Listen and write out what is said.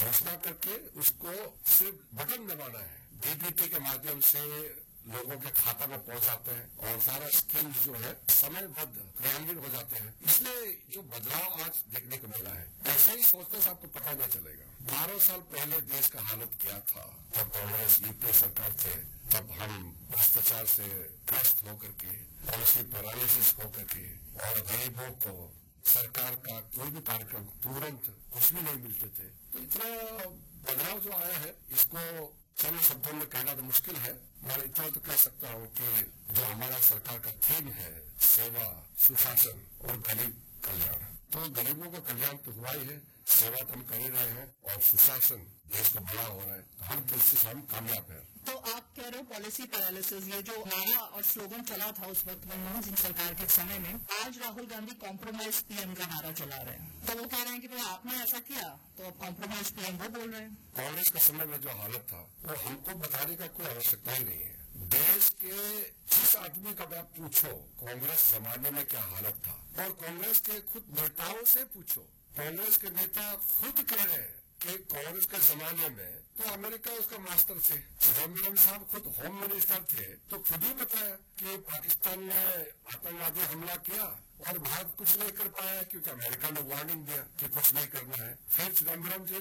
घोषणा करके उसको सिर्फ बटन दबाना है, डीबीटी के माध्यम से लोगों के खाता में पहुंचाते हैं और सारा स्कीम जो है समयबद्ध क्रियान्वित हो जाते हैं। इसलिए जो बदलाव आज देखने को मिला है, ऐसे ही सोचने से आपको पता न चलेगा। 12 साल पहले देश का हालत क्या था, जब कांग्रेस यूपीए सरकार थे, तब हम भ्रष्टाचार से ग्रस्त होकर के, पॉलिसी पैरालिसिस होकर के और गरीबों को सरकार का कोई भी कार्यक्रम तुरंत कुछ भी नहीं मिलते थे। तो इतना बदलाव जो आया है, इसको चंद शब्दों में कहना तो मुश्किल है, मैं इतना तो कह सकता हूँ कि जो हमारा सरकार का थीम है, सेवा, सुशासन और गरीब कल्याण, तो गरीबों का कल्याण तो हुआ ही है, सेवा तो हम कर ही रहे हैं और सुशासन देश को बड़ा हो रहा है, हर दृष्टि से हम कामयाब है। तो आप कह रहे हो पॉलिसी पैरालिसिस, ये जो नारा और स्लोगन चला था उस वक्त मनमोहन सिंह सरकार के समय में, आज राहुल गांधी कॉम्प्रोमाइज पीएम का नारा चला रहे हैं, तो वो कह रहे हैं कि भाई आपने ऐसा किया तो अब कॉम्प्रोमाइज पीएम वो बोल रहे हैं। कांग्रेस के समय में जो हालत था वो हमको बताने का कोई आवश्यकता ही नहीं है। देश के जिस आदमी का आप पूछो कांग्रेस जमाने में क्या हालत था, और कांग्रेस के खुद नेताओं से पूछो, कांग्रेस के नेता खुद कह रहे हैं कि कांग्रेस के जमाने में तो अमेरिका उसका मास्टर थे, चिदम्बरम साहब खुद होम मिनिस्टर थे, तो खुद ही बताया कि पाकिस्तान ने आतंकवादी हमला किया और भारत कुछ नहीं कर पाया क्योंकि अमेरिका ने वार्निंग दिया कि कुछ नहीं करना है। फिर चिदम्बरम जी